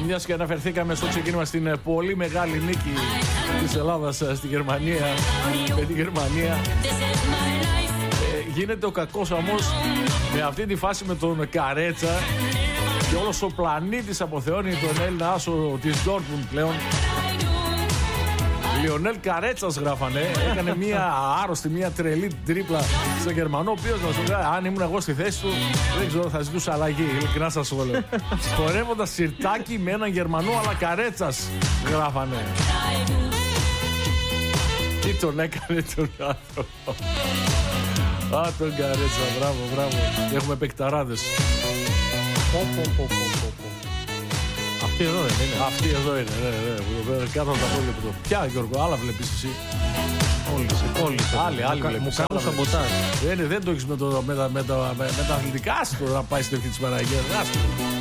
μιας και αναφερθήκαμε στο ξεκίνημα στην πολύ μεγάλη νίκη της Ελλάδας στη Γερμανία, με τη Γερμανία, γίνεται ο κακός όμως με αυτή τη φάση με τον Καρέτσα και όλος ο πλανήτης αποθεώνει τον Έλληνα άσο της Dortmund πλέον. Λιονέλ Καρέτσας γράφανε, έκανε μια άρρωστη, μια τρελή τρίπλα στο Γερμανό, ο οποίος, να σου λέει, αν ήμουν εγώ στη θέση του, δεν ξέρω, θα ζητούσα αλλαγή, ειλικρινά σας το λέω. Χορεύοντας σιρτάκι με έναν Γερμανό, αλλά Καρέτσας γράφανε. Τι τον έκανε τον άνθρωπο. Α, τον Καρέτσα, μπράβο. Έχουμε παικταράδες. Αυτή εδώ δεν είναι. Αυτή εδώ είναι, ναι. Κάτω από τα πόδια του. Ποια, Γιώργο, άλλα βλέπεις εσύ. Κόλλησε. Άλλοι βλέπεις. Μου κάνω σαμποτάζ. Δεν το έχεις με τα αθλητικά. Άστο να πάει στην ευχή της Παναγίας. Άστο.